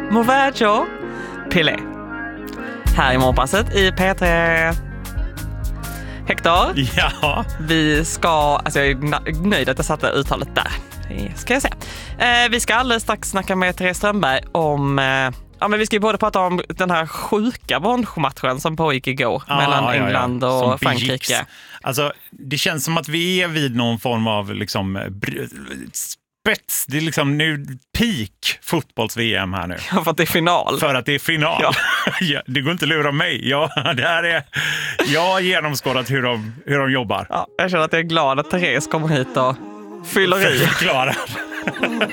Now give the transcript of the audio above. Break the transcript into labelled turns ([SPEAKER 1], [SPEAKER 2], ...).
[SPEAKER 1] Movaggio Pelé. Här i Morgonpasset i P3. Hector,
[SPEAKER 2] Ja.
[SPEAKER 1] vi ska... Alltså jag är nöjd att jag satte uttalet där. Det ska jag säga. Vi ska alldeles strax snacka med Therese Strömberg om... Ja, men vi ska ju både prata om den här sjuka bronsmatchen som pågick igår mellan England och Frankrike.
[SPEAKER 2] Alltså, det känns som att vi är vid någon form av liksom, spets. Det är liksom nu peak fotbolls-VM här nu.
[SPEAKER 1] Ja, för att det är final.
[SPEAKER 2] För att det är final. Ja. Det går inte att lura mig. Jag har genomskådat hur de jobbar.
[SPEAKER 1] Ja, jag känner att jag är glad att Therese kommer hit och fyller i.
[SPEAKER 2] Förklarar.